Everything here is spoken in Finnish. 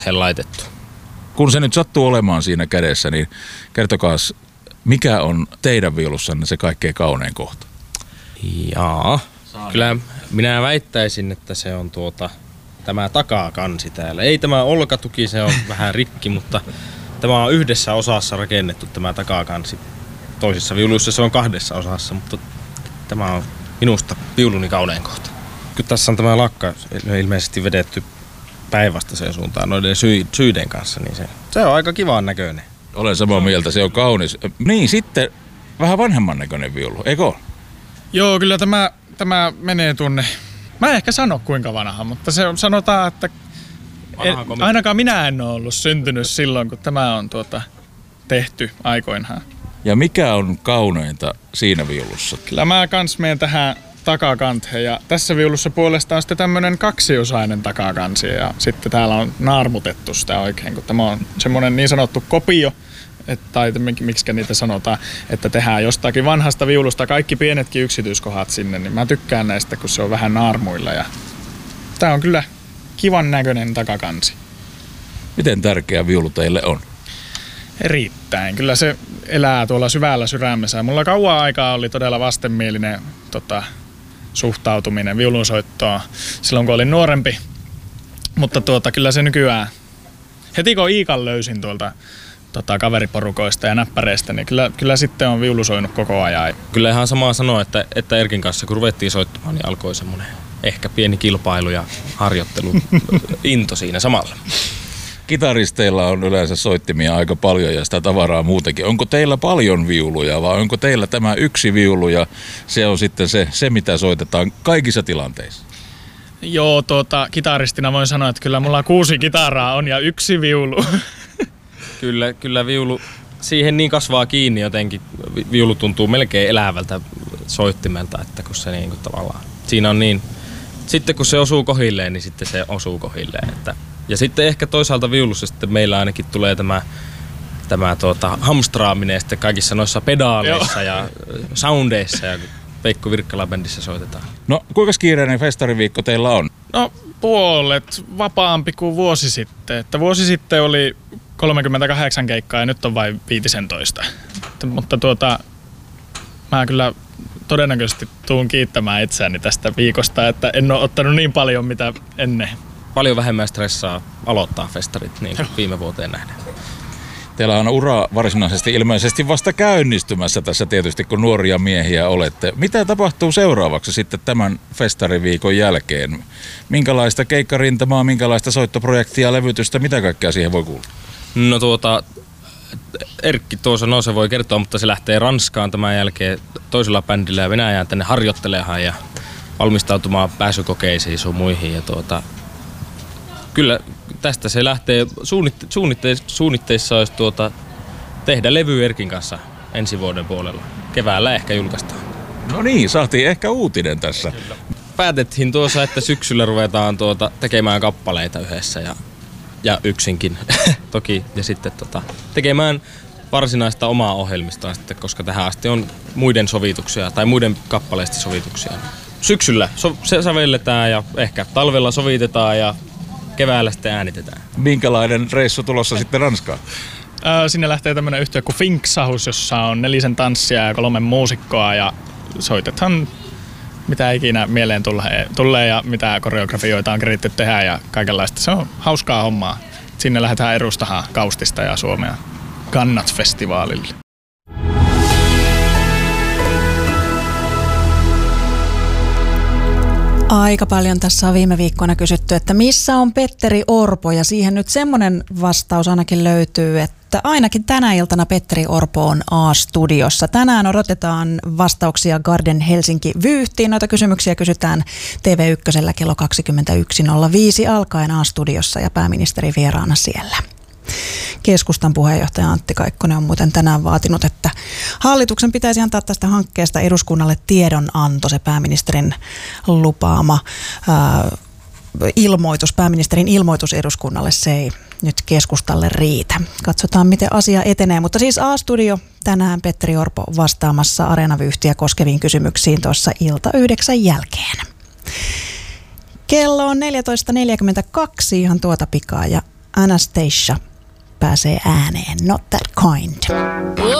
laitettu. Kun se nyt sattuu olemaan siinä kädessä, niin kertokaa, mikä on teidän viulussanne se kaikkein kaunein kohta? Jaa, kyllä minä väittäisin, että se on tämä takakansi täällä. Ei tämä olkatuki, se on vähän rikki, mutta tämä on yhdessä osassa rakennettu tämä takakansi. Toisissa viuluissa se on 2 osassa, mutta tämä on minusta viuluni kaunein kohta. Kyllä tässä on tämä lakka ilmeisesti vedetty päinvastaiseen suuntaan noiden syiden kanssa, niin se on aika kivan näköinen. Olen samaa mieltä, se on kaunis. Niin, sitten vähän vanhemman näköinen viulu, eikö ole? Joo, kyllä tämä menee tuonne. Mä en ehkä sano kuinka vanha, mutta sanotaan, että ainakaan minä en ole ollut syntynyt silloin, kun tämä on tehty aikoinaan. Ja mikä on kauneinta siinä viulussa? Kyllä mä kans menen tähän takakanteen ja tässä viulussa puolestaan on sitten tämmönen 2-osainen takakansi ja sitten täällä on naarmutettu sitä oikein, kun tämä on semmoinen niin sanottu kopio, tai miksi niitä sanotaan, että tehdään jostakin vanhasta viulusta kaikki pienetkin yksityiskohdat sinne, niin mä tykkään näistä, kun se on vähän naarmuilla ja tää on kyllä kivan näköinen takakansi. Miten tärkeä viulu teille on? Erittäin. Kyllä se elää tuolla syvällä sydämessä. Mulla kauan aikaa oli todella vastenmielinen suhtautuminen viulunsoittoon silloin, kun olin nuorempi. Mutta kyllä se nykyään, heti kun Iikan löysin tuolta kaveriporukoista ja näppäreistä, niin kyllä sitten on viulu soinut koko ajan. Kyllä ihan samaa sanoa, että Erkin kanssa kun ruvettiin soittamaan, niin alkoi semmoinen ehkä pieni kilpailu ja harjoittelu into siinä samalla. Kitaristeilla on yleensä soittimia aika paljon ja sitä tavaraa muutenkin. Onko teillä paljon viuluja vai onko teillä tämä yksi viulu ja se on sitten se mitä soitetaan kaikissa tilanteissa? Joo, kitaristina voin sanoa, että kyllä mulla 6 kitaraa on ja 1 viulu. Kyllä viulu, siihen niin kasvaa kiinni jotenkin. Viulu tuntuu melkein elävältä soittimelta, että kun se niin tavallaan, siinä on niin, sitten kun se osuu kohilleen, niin sitten se osuu kohilleen. Ja sitten ehkä toisaalta viulussa sitten meillä ainakin tulee tämä hamstraaminen sitten kaikissa noissa pedaaleissa ja soundeissa ja Veikko Virkkala-bändissä soitetaan. No kuinka kiireinen festariviikko teillä on? No puolet vapaampi kuin vuosi sitten. Että vuosi sitten oli 38 keikkaa ja nyt on vain 15. Mutta mä kyllä todennäköisesti tuun kiittämään itseäni tästä viikosta, että en ole ottanut niin paljon mitä ennen. Paljon vähemmän stressaa aloittaa festarit niin viime vuoteen nähden. Teillä on ura varsinaisesti ilmeisesti vasta käynnistymässä tässä tietysti, kun nuoria miehiä olette. Mitä tapahtuu seuraavaksi sitten tämän festariviikon jälkeen? Minkälaista keikkarintamaa, minkälaista soittoprojektia, levytystä, mitä kaikkea siihen voi kuulla? No Erkki se voi kertoa, mutta se lähtee Ranskaan tämän jälkeen toisella bändillä ja Venäjään tänne harjoittelemaan ja valmistautumaan pääsykokeisiin sun muihin. Ja kyllä tästä se lähtee, suunnitteissa olisi tehdä levy Erkin kanssa ensi vuoden puolella. Keväällä ehkä julkaistaan. No niin, saatiin ehkä uutinen tässä. Kyllä. Päätettiin että syksyllä ruvetaan tekemään kappaleita yhdessä ja yksinkin toki. Ja sitten tekemään varsinaista omaa ohjelmistaan sitten, koska tähän asti on muiden sovituksia tai muiden kappaleista sovituksia. Syksyllä se sävelletään ja ehkä talvella sovitetaan ja keväällä sitten äänitetään. Minkälainen reissu tulossa sitten Ranskaan? Sinne lähtee tämmönen yhtiö kuin Finksahus, jossa on 4 tanssia ja 3 muusikkoa ja soitetaan mitä ikinä mieleen tulee ja mitä koreografioita on keritty tehdä ja kaikenlaista. Se on hauskaa hommaa. Sinne lähdetään edustamaan Kaustista ja Suomea Kannat-festivaalille. Aika paljon tässä on viime viikkoina kysytty, että missä on Petteri Orpo, ja siihen nyt semmoinen vastaus ainakin löytyy, että ainakin tänä iltana Petteri Orpo on A-studiossa. Tänään odotetaan vastauksia Garden Helsinki -vyyhtiin. Noita kysymyksiä kysytään TV1 kello 21.05 alkaen A-studiossa ja pääministeri vieraana siellä. Keskustan puheenjohtaja Antti Kaikkonen on muuten tänään vaatinut, että hallituksen pitäisi antaa tästä hankkeesta eduskunnalle tiedonanto, se pääministerin lupaama ilmoitus, pääministerin ilmoitus eduskunnalle, se ei nyt keskustalle riitä. Katsotaan, miten asia etenee, mutta siis A-studio tänään Petteri Orpo vastaamassa Areenavyyhtiä koskeviin kysymyksiin tuossa ilta 9 jälkeen. Kello on 14.42 ihan tuota pikaa ja Anastasia pääsee ääneen. Not that kind.